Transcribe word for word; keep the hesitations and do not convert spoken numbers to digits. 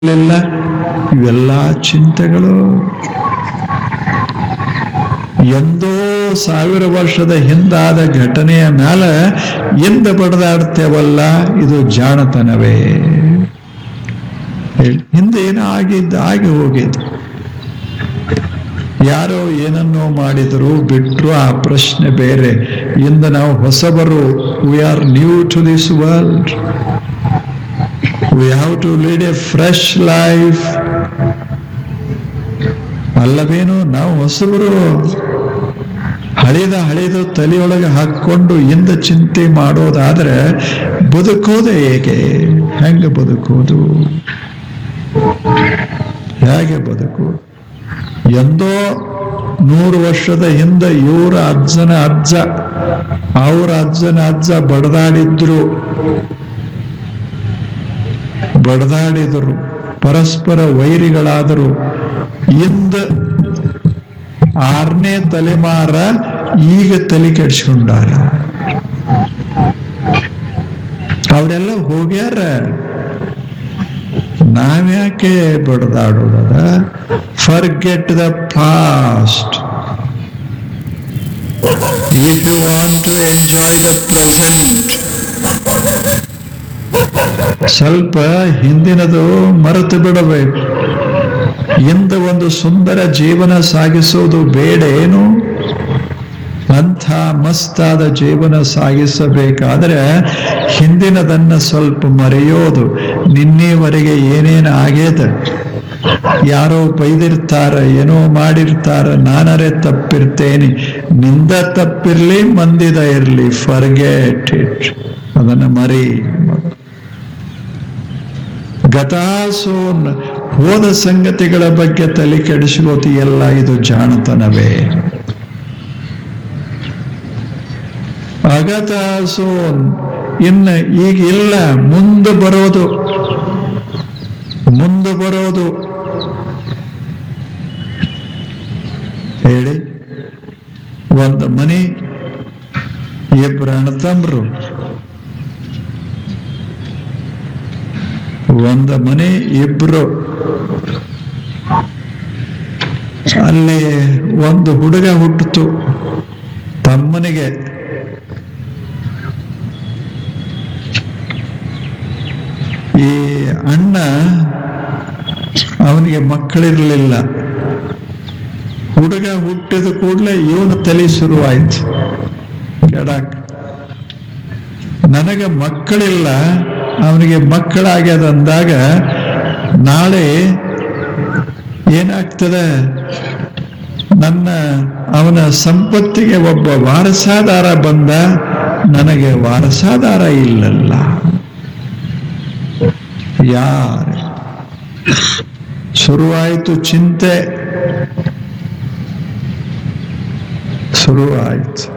ಇಲ್ಲ ಇವೆಲ್ಲ ಚಿಂತೆಗಳು ಎಂದೋ ಸಾವಿರ ವರ್ಷದ ಹಿಂದಾದ ಘಟನೆಯ ಮ್ಯಾಲ ಎಂದ ಬಡದಾಡ್ತೇವಲ್ಲ, ಇದು ಜಾಣತನವೇ? ಹಿಂದೆ ಏನೋ ಆಗಿದ್ದ ಆಗಿ ಹೋಗಿದ್ದು, ಯಾರೋ ಏನನ್ನೋ ಮಾಡಿದ್ರು ಬಿಟ್ರು, ಆ ಪ್ರಶ್ನೆ ಬೇರೆ. ಇಂದು ನಾವು ಹೊಸಬರು. We are new to this world. We have to lead A fresh life. ಅಲ್ಲವೇನು, ನಾವು ಹೊಸಬರು. ಹಳೆದ ಹಳೆದು ತಲೆಯೊಳಗೆ ಹಾಕೊಂಡು ಇಂದ ಚಿಂತೆ ಮಾಡೋದಾದ್ರೆ ಬದುಕೋದು ಹೇಗೆ? ಹೆಂಗೆ ಬದುಕೋದು? ಹೇಗೆ ಬದುಕು? ಎಂದೋ ನೂರು ವರ್ಷದ ಹಿಂದೆ ಇವರ ಅಜ್ಜನ ಅಜ್ಜ ಅವರ ಅಜ್ಜನ ಅಜ್ಜ ಬಡದಾಡಿದ್ರು ಬಡದಾಡಿದರು ಪರಸ್ಪರ ವೈರಿಗಳಾದರು. ಇಂದ ಆರನೇ ತಲೆಮಾರ ಈಗ ತಲೆ ಕೆಡಿಸ್ಕೊಂಡಾರ. ಅವರೆಲ್ಲ ಹೋಗ್ಯಾರ, ನಾವ್ಯಾಕೆ ಬಡದಾಡೋದ? Forget the past if you want to enjoy the present. ಸ್ವಲ್ಪ ಹಿಂದಿನದು ಮರೆತು ಬಿಡಬೇಕು. ಇಂದ ಒಂದು ಸುಂದರ ಜೀವನ ಸಾಗಿಸೋದು ಬೇಡ ಏನು? ಅಂಥ ಮಸ್ತಾದ ಜೀವನ ಸಾಗಿಸಬೇಕಾದ್ರೆ ಹಿಂದಿನದನ್ನ ಸ್ವಲ್ಪ ಮರೆಯೋದು. ನಿನ್ನೆವರೆಗೆ ಏನೇನು ಆಗ್ಯದ, ಯಾರೋ ಬೈದಿರ್ತಾರ, ಏನೋ ಮಾಡಿರ್ತಾರ, ನಾನರೇ ತಪ್ಪಿರ್ತೇನೆ. ನಿಂದ ತಪ್ಪಿರ್ಲಿ, ಮಂದಿದ ಇರ್ಲಿ, ಫರ್ಗೆಟ್ ಇಟ್. ಅದನ್ನ ಮರಿ. ಗತಾಸೋನ್ ಹೋದ ಸಂಗತಿಗಳ ಬಗ್ಗೆ ತಲೆ ಕೆಡಿಸ್ಕೋತಿಯಲ್ಲ, ಇದು ಜಾಣತನವೇ? ಅಗತಾಸೋನ್ ಇನ್ನು ಈಗ ಇಲ್ಲ, ಮುಂದೆ ಬರೋದು ಮುಂದೆ ಬರೋದು ಹೇಳಿ. ಒಂದು ಮನೆ, ಇಬ್ಬರು ಅಣ್ಣತಮ್ಮರು. ಒಂದು ಮನೆ, ಇಬ್ರು. ಅಲ್ಲಿ ಒಂದು ಹುಡುಗ ಹುಟ್ಟಿತು ತಮ್ಮನಿಗೆ. ಈ ಅಣ್ಣ ಅವನಿಗೆ ಮಕ್ಕಳಿರಲಿಲ್ಲ. ಹುಡುಗ ಹುಟ್ಟಿದ ಕೂಡಲೇ ಇವನು ತಲೆ ಶುರುವಾಯ್ತು ಕೆಡಾಕ್. ನನಗೆ ಮಕ್ಕಳಿಲ್ಲ, ಅವನಿಗೆ ಮಕ್ಕಳಾಗ್ಯದಂದಾಗ ನಾಳೆ ಏನಾಗ್ತದೆ? ನನ್ನ ಅವನ ಸಂಪತ್ತಿಗೆ ಒಬ್ಬ ವಾರಸಾದಾರ ಬಂದ, ನನಗೆ ವಾರಸಾದಾರ ಇಲ್ಲಲ್ಲ. ಯಾರು? ಶುರುವಾಯಿತು ಚಿಂತೆ, ಶುರುವಾಯಿತು.